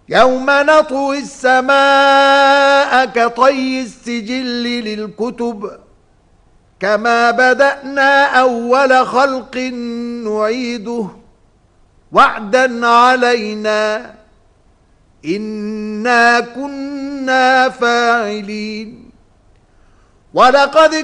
يوم نطوي السماء كطي السجل للكتب كما بدأنا أول خلق نعيده وعدا علينا إنا كنا فاعلين ولقد